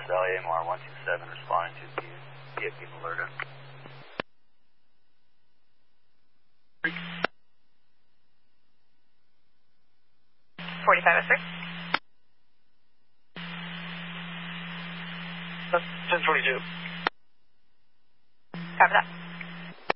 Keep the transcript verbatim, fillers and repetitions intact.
Valley A M R one two seven responding to P F D Alerta. forty-five oh three. ten twenty-two. Copy that.